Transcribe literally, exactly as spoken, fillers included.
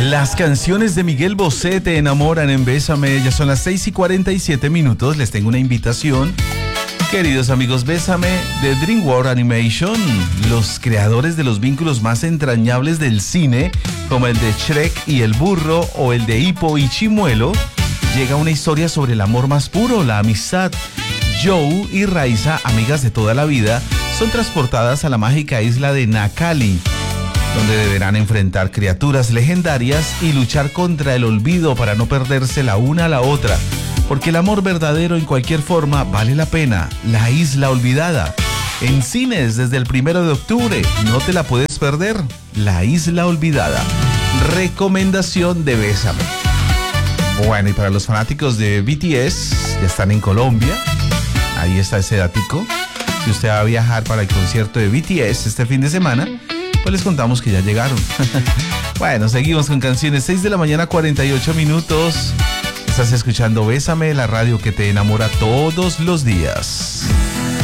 Las canciones de Miguel Bosé te enamoran en Bésame. Ya son las seis y cuarenta y siete minutos. Les tengo una invitación. Queridos amigos, Bésame de DreamWorks Animation, los creadores de los vínculos más entrañables del cine, como el de Shrek y el burro o el de Hippo y Chimuelo, llega una historia sobre el amor más puro, la amistad. Joe y Raiza, amigas de toda la vida, son transportadas a la mágica isla de Nakali, donde deberán enfrentar criaturas legendarias y luchar contra el olvido para no perderse la una a la otra. Porque el amor verdadero en cualquier forma vale la pena. La Isla Olvidada. En cines desde el primero de octubre. No te la puedes perder. La Isla Olvidada. Recomendación de Bésame. Bueno, y para los fanáticos de B T S, ya están en Colombia. Ahí está ese datico. Si usted va a viajar para el concierto de B T S este fin de semana, pues les contamos que ya llegaron. Bueno, seguimos con canciones. seis de la mañana, cuarenta y ocho minutos. Estás escuchando Bésame, la radio que te enamora todos los días.